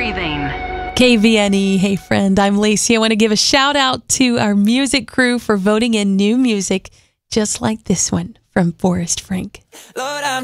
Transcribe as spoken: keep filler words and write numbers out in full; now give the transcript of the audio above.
breathing. K V N E. Hey, friend, I'm Lacey. I want to give a shout out to our music crew for voting in new music just like this one from Forrest Frank. Lord, I'm